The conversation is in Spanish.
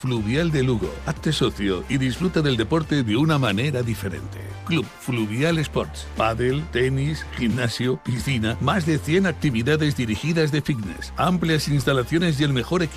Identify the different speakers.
Speaker 1: Fluvial de Lugo. Hazte socio y disfruta del deporte de una manera diferente. Club Fluvial Sports. Pádel, tenis, gimnasio, piscina, más de 100 actividades dirigidas de fitness, amplias instalaciones y el mejor equipo